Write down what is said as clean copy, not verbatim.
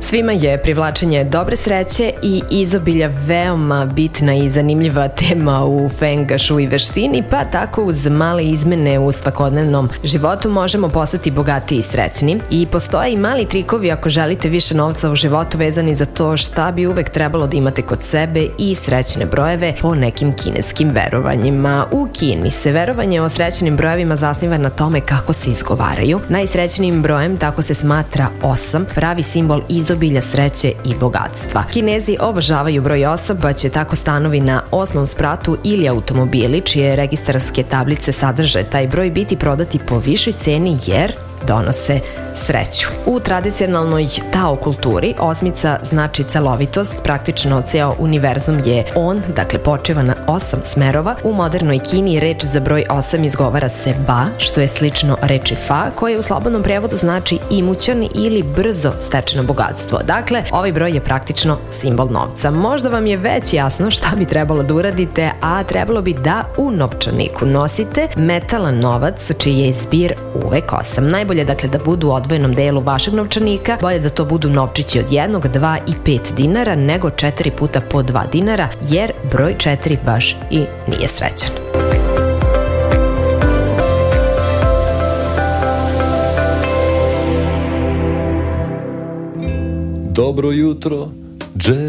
Svima je privlačenje dobre sreće i izobilja veoma bitna i zanimljiva tema u feng shui veštini, pa tako uz male izmene u svakodnevnom životu možemo postati bogatiji i srećni. I postoje i mali trikovi ako želite više novca u životu vezani za to šta bi uvek trebalo da imate kod sebe i srećne brojeve po nekim kineskim verovanjima. U Kini se verovanje o srećnim brojevima zasniva na tome kako se izgovaraju. Najsrećnijim brojem, tako se smatra 8, pravi simbol izobilja sreće i bogatstva. Kinezi obožavaju broj 8, pa će tako stanovi na 8. spratu ili automobili čije registarske tablice sadrže taj broj biti prodati po višoj ceni jer donose sreću. U tradicionalnoj Tao kulturi osmica znači celovitost, praktično ceo univerzum je on, dakle počeva na 8 smerova. U modernoj Kini reč za broj 8 izgovara se ba, što je slično reči fa, koje u slobodnom prevodu znači imućan ili brzo stečeno bogatstvo. Dakle, ovaj broj je praktično simbol novca. Možda vam je već jasno šta bi trebalo da uradite, a trebalo bi da u novčaniku nosite metalan novac čiji je zbir uvek 8. Najbolje dakle da budu u odvojenom delu vašeg novčanika, bolje da to budu novčići od 1, 2 i 5 dinara nego 4 puta po 2 dinara, jer broj 4 baš i nije srećan. Dobro jutro,